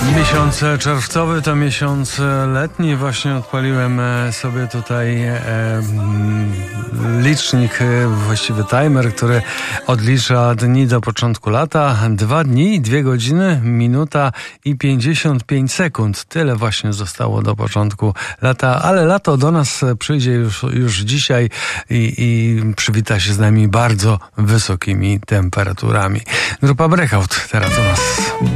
Miesiąc czerwcowy to miesiąc letni. Właśnie odpaliłem sobie tutaj licznik, właściwie timer, który odlicza dni do początku lata. 2 dni, 2 godziny, minuta i 55 sekund. Tyle właśnie zostało do początku lata, ale lato do nas przyjdzie już dzisiaj i przywita się z nami bardzo wysokimi temperaturami. Grupa Breakout teraz u nas.